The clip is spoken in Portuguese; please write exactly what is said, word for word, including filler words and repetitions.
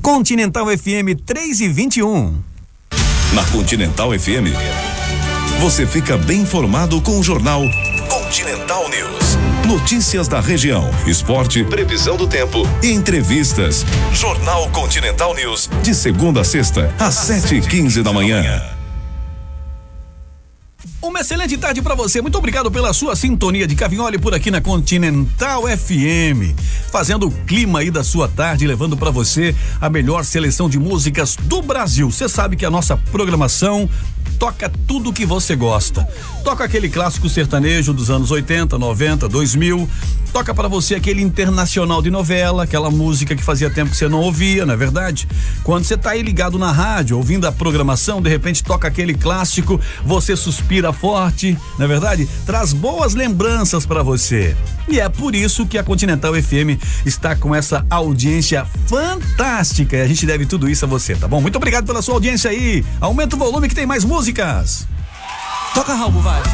Continental F M três e vinte e um. Na Continental F M, você fica bem informado com o jornal Continental News. Notícias da região, esporte, previsão do tempo e entrevistas. Jornal Continental News, de segunda a sexta, às sete e quinze da manhã. Uma excelente tarde para você. Muito obrigado pela sua sintonia de Cavinholi por aqui na Continental F M, fazendo o clima aí da sua tarde, levando para você a melhor seleção de músicas do Brasil. Você sabe que a nossa programação toca tudo que você gosta. Toca aquele clássico sertanejo dos anos oitenta, noventa, dois mil. Toca para você aquele internacional de novela, aquela música que fazia tempo que você não ouvia, não é verdade? Quando você tá aí ligado na rádio, ouvindo a programação, de repente toca aquele clássico, você suspira forte, não é verdade? Traz boas lembranças para você. E é por isso que a Continental F M está com essa audiência fantástica. E a gente deve tudo isso a você, tá bom? Muito obrigado pela sua audiência aí. Aumenta o volume que tem mais músicas. Toca, Raul, vai.